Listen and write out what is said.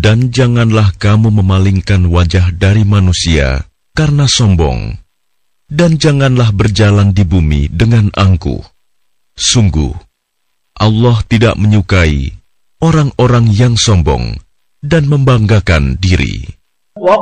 Dan janganlah kamu memalingkan wajah dari manusia karena sombong, dan janganlah berjalan di bumi dengan angkuh. Sungguh, Allah tidak menyukai orang-orang yang sombong dan membanggakan diri.